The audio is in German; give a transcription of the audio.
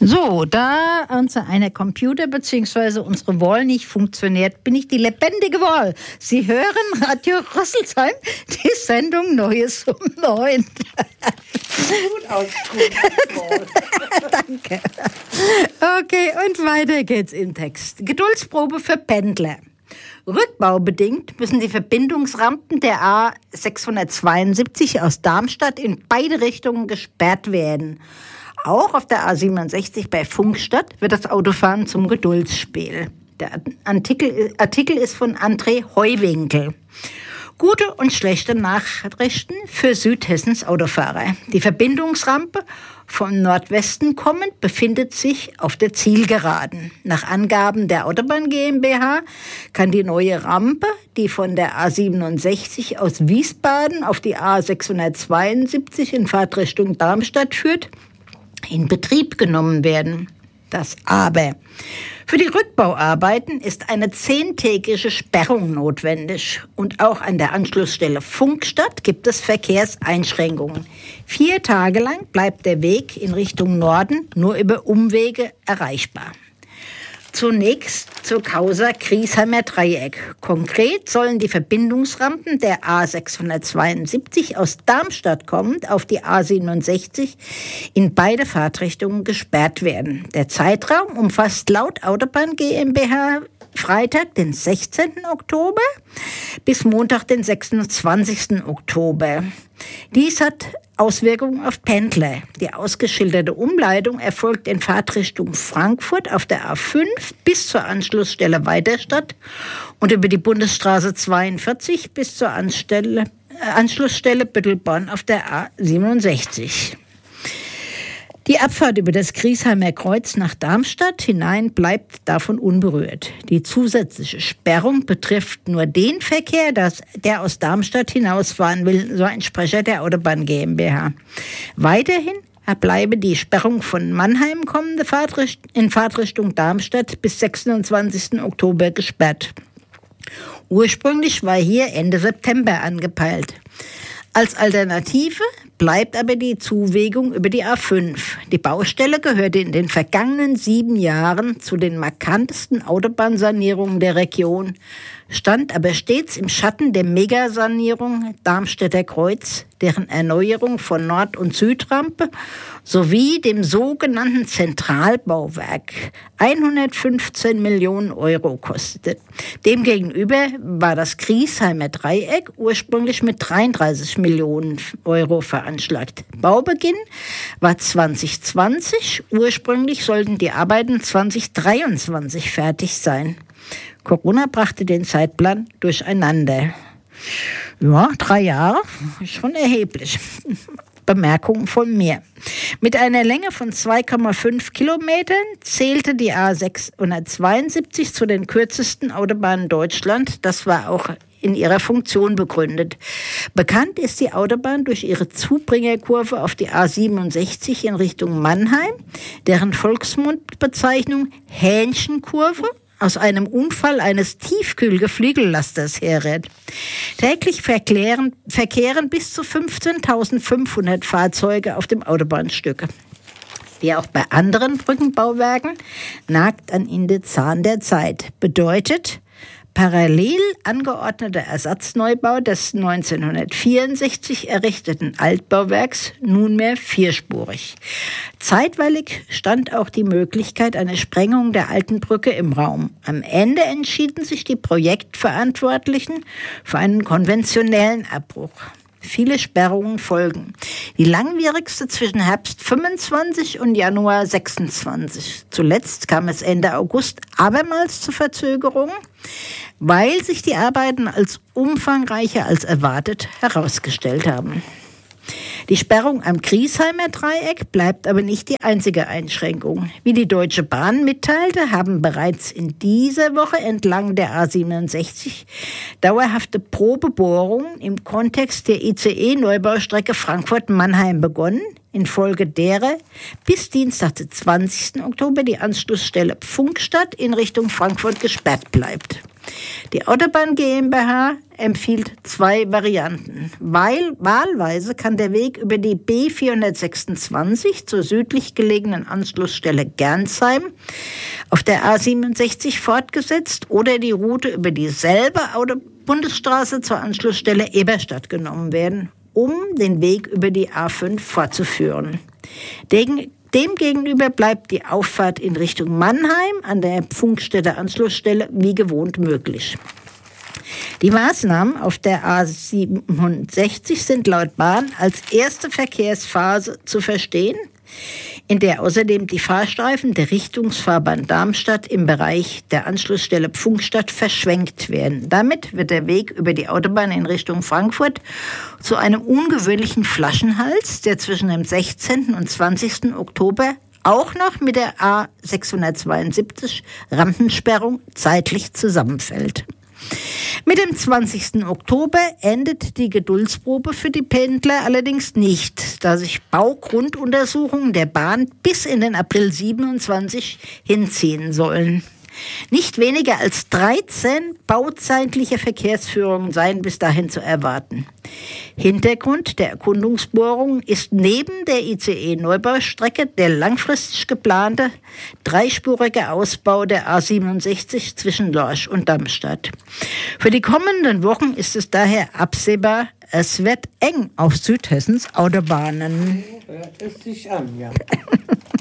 So, da unser eine Computer bzw. unsere Wall nicht funktioniert, bin ich die lebendige Wall. Sie hören Radio Rüsselsheim, die Sendung Neues um 9. Gut ausgesprochen. Danke. Okay, und weiter geht's im Text. Geduldsprobe für Pendler. Rückbaubedingt müssen die Verbindungsrampen der A672 aus Darmstadt in beide Richtungen gesperrt werden. Auch auf der A67 bei Funkstadt wird das Autofahren zum Geduldsspiel. Der Artikel ist von André Heuwinkel. Gute und schlechte Nachrichten für Südhessens Autofahrer. Die Verbindungsrampe vom Nordwesten kommend befindet sich auf der Zielgeraden. Nach Angaben der Autobahn GmbH kann die neue Rampe, die von der A67 aus Wiesbaden auf die A672 in Fahrtrichtung Darmstadt führt, in Betrieb genommen werden. Das Aber. Für die Rückbauarbeiten ist eine 10-tägige Sperrung notwendig. Und auch an der Anschlussstelle Funkstadt gibt es Verkehrseinschränkungen. 4 Tage lang bleibt der Weg in Richtung Norden nur über Umwege erreichbar. Zunächst zur Causa Griesheimer Dreieck. Konkret sollen die Verbindungsrampen der A672 aus Darmstadt kommend auf die A67 in beide Fahrtrichtungen gesperrt werden. Der Zeitraum umfasst laut Autobahn GmbH Freitag, den 16. Oktober bis Montag, den 26. Oktober. Dies hat Auswirkungen auf Pendler. Die ausgeschilderte Umleitung erfolgt in Fahrtrichtung Frankfurt auf der A5 bis zur Anschlussstelle Weiterstadt und über die Bundesstraße 42 bis zur Anschlussstelle Büttelborn auf der A67. Die Abfahrt über das Griesheimer Kreuz nach Darmstadt hinein bleibt davon unberührt. Die zusätzliche Sperrung betrifft nur den Verkehr, der aus Darmstadt hinausfahren will, so ein Sprecher der Autobahn GmbH. Weiterhin bleibe die Sperrung von Mannheim kommende in Fahrtrichtung Darmstadt bis 26. Oktober gesperrt. Ursprünglich war hier Ende September angepeilt. Als Alternative bleibt aber die Zuwegung über die A5. Die Baustelle gehörte in den vergangenen 7 Jahren zu den markantesten Autobahnsanierungen der Region, stand aber stets im Schatten der Megasanierung Darmstädter Kreuz, deren Erneuerung von Nord- und Südrampe sowie dem sogenannten Zentralbauwerk 115 Millionen Euro kostete. Demgegenüber war das Griesheimer Dreieck ursprünglich mit 33 Millionen Euro veranschlagt. Baubeginn war 2020, ursprünglich sollten die Arbeiten 2023 fertig sein. Corona brachte den Zeitplan durcheinander. Ja, 3 Jahre, schon erheblich. Bemerkung von mir. Mit einer Länge von 2,5 Kilometern zählte die A672 zu den kürzesten Autobahnen Deutschlands. Das war auch in ihrer Funktion begründet. Bekannt ist die Autobahn durch ihre Zubringerkurve auf die A67 in Richtung Mannheim, deren Volksmundbezeichnung Hähnchenkurve aus einem Unfall eines Tiefkühlgeflügellasters herrührt. Täglich verkehren bis zu 15.500 Fahrzeuge auf dem Autobahnstück. Wie auch bei anderen Brückenbauwerken nagt an ihnen der Zahn der Zeit. Bedeutet, parallel angeordneter Ersatzneubau des 1964 errichteten Altbauwerks nunmehr 4-spurig. Zeitweilig stand auch die Möglichkeit einer Sprengung der alten Brücke im Raum. Am Ende entschieden sich die Projektverantwortlichen für einen konventionellen Abbruch. Viele Sperrungen folgen. Die langwierigste zwischen Herbst 25 und Januar 26. Zuletzt kam es Ende August abermals zu Verzögerungen, weil sich die Arbeiten als umfangreicher als erwartet herausgestellt haben. Die Sperrung am Griesheimer Dreieck bleibt aber nicht die einzige Einschränkung. Wie die Deutsche Bahn mitteilte, haben bereits in dieser Woche entlang der A67 dauerhafte Probebohrungen im Kontext der ICE-Neubaustrecke Frankfurt-Mannheim begonnen, infolge derer bis Dienstag, den 20. Oktober, die Anschlussstelle Funkstadt in Richtung Frankfurt gesperrt bleibt. Die Autobahn GmbH empfiehlt 2 Varianten. Wahlweise kann der Weg über die B426 zur südlich gelegenen Anschlussstelle Gernsheim auf der A67 fortgesetzt oder die Route über dieselbe Bundesstraße zur Anschlussstelle Eberstadt genommen werden, um den Weg über die A5 fortzuführen. Demgegenüber bleibt die Auffahrt in Richtung Mannheim an der Pfungstädter Anschlussstelle wie gewohnt möglich. Die Maßnahmen auf der A67 sind laut Bahn als erste Verkehrsphase zu verstehen, in der außerdem die Fahrstreifen der Richtungsfahrbahn Darmstadt im Bereich der Anschlussstelle Pfungstadt verschwenkt werden. Damit wird der Weg über die Autobahn in Richtung Frankfurt zu einem ungewöhnlichen Flaschenhals, der zwischen dem 16. und 20. Oktober auch noch mit der A672 Rampensperrung zeitlich zusammenfällt. Mit dem 20. Oktober endet die Geduldsprobe für die Pendler allerdings nicht, da sich Baugrunduntersuchungen der Bahn bis in den April 27 hinziehen sollen. Nicht weniger als 13 bauzeitliche Verkehrsführungen seien bis dahin zu erwarten. Hintergrund der Erkundungsbohrung ist neben der ICE-Neubaustrecke der langfristig geplante dreispurige Ausbau der A67 zwischen Lorsch und Darmstadt. Für die kommenden Wochen ist es daher absehbar, es wird eng auf Südhessens Autobahnen. Hört es sich an, ja.